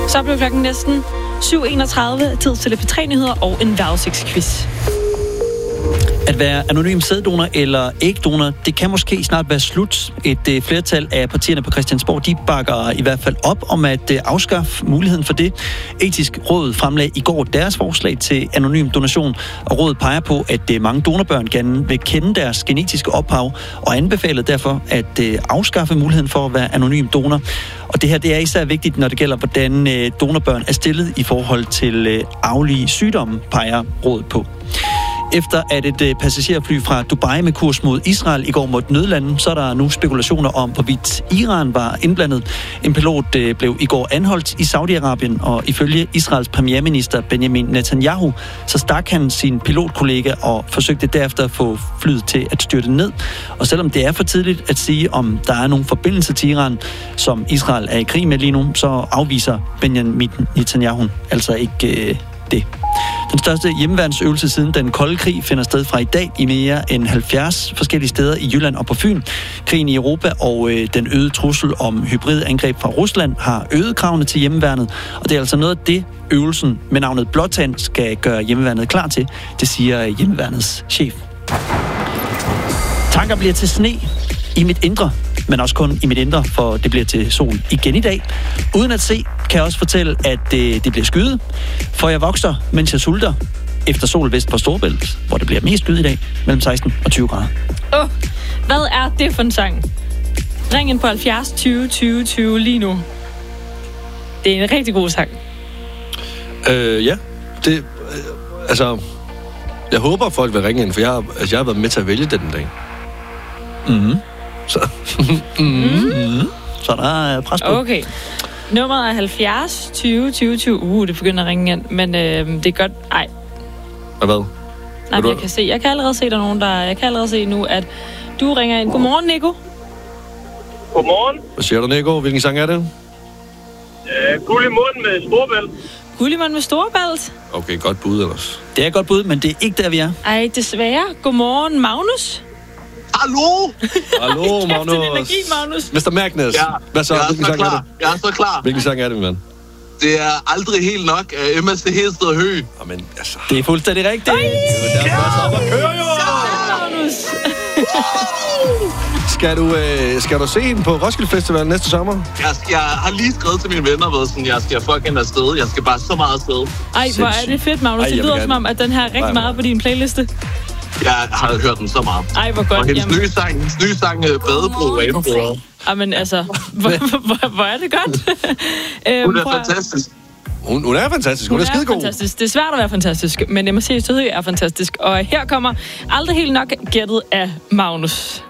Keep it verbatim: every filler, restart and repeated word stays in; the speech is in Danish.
Så blev klokken næsten syv enogtredive, tid til P tre-nyheder og en vejrudsigtsquiz. At være anonym sæddonor eller ægdonor, det kan måske snart være slut. Et uh, flertal af partierne på Christiansborg, de bakker i hvert fald op om at uh, afskaffe muligheden for det. Etisk Råd fremlagde i går deres forslag til anonym donation, og rådet peger på, at uh, mange donorbørn gerne vil kende deres genetiske ophav, og anbefalede derfor at uh, afskaffe muligheden for at være anonym donor. Og det her, det er især vigtigt, når det gælder, hvordan uh, donorbørn er stillet i forhold til uh, arvelige sygdomme, peger rådet på. Efter at et øh, passagerfly fra Dubai med kurs mod Israel i går måtte nødlande, så er der nu spekulationer om, hvorvidt Iran var indblandet. En pilot øh, blev i går anholdt i Saudi-Arabien, og ifølge Israels premierminister Benjamin Netanyahu, så stak han sin pilotkollega og forsøgte derefter at få flyet til at styrte ned. Og selvom det er for tidligt at sige, om der er nogen forbindelse til Iran, som Israel er i krig med lige nu, så afviser Benjamin Netanyahu altså ikke øh, det. Den største hjemmeværnsøvelse siden den kolde krig finder sted fra i dag i mere end halvfjerds forskellige steder i Jylland og på Fyn. Krigen i Europa og øh, den øgede trussel om hybridangreb fra Rusland har øget kravene til hjemmeværnet, og det er altså noget af det, øvelsen med navnet Blåtand skal gøre hjemmeværnet klar til, det siger hjemmeværnets chef. Tanker bliver til sne i mit indre, men også kun i mit indre, for det bliver til sol igen i dag. Uden at se, kan jeg også fortælle, at det, det bliver skyet, for jeg vokser, mens jeg sulter, efter sol vest på Storebælt, hvor det bliver mest skyet i dag, mellem seksten og tyve grader. Åh, oh, hvad er det for en sang? Ring ind på halvfjerds tyve tyve tyve lige nu. Det er en rigtig god sang. Øh, ja. Det, øh, altså, jeg håber, at folk vil ringe ind, for jeg, altså, jeg har været med til at vælge den dag. Mhm. Så. mm-hmm. Så der er pres på. Okay. Nummeret er halvfjerds tyve tyve tyve. Uh, det begynder at ringe ind, men øh, det er godt. Ej. Hvad? Nej, jeg kan se. Jeg kan allerede se, der er nogen, der... Jeg kan allerede se nu, at du ringer ind. Godmorgen, Nico. Godmorgen. Hvad siger du, Nico? Hvilken sang er det? Øh, Guld i munden med Storebælt. Guld i munden med Storebælt? Okay, godt bud ellers. Det er et godt bud, men det er ikke der, vi er. Ej, desværre. Godmorgen, Magnus. Hallo? Hallo, Magnus. Kæft, energi, Magnus. mister Magnus. Ja, hvad så? jeg er Hvilken så sang klar. er det? Jeg er så klar. Hvilken sang er det, min ven? Det er aldrig helt nok af Emma C. Hested og Høgh. Jamen, altså... Det er fuldstændig rigtigt. Ej, det er først op at køre, jo! Magnus. Skal du, øh, skal du se hende på Roskilde Festival næste sommer? Jeg, jeg har lige skrevet til mine venner, hvor sådan, jeg skal fucking afsted. Jeg skal bare så meget afsted. Ej, hvor er det fedt, Magnus. Ej, det lyder gerne. som om, at den her er rigtig Nej, meget på din playliste. Jeg har hørt den så meget. Ej, hvor godt. Og hendes nye sang, hendes nye sang Badebro er endnu bedre. Jamen altså, hvor, hvor, hvor er det godt. øhm, Hun er prøv at- fantastisk. Hun, hun er fantastisk. Hun, Hun er skidegod. fantastisk. Det er svært at være fantastisk, men Emma C. Hested er fantastisk. Og her kommer aldrig helt nok gættet af Magnus.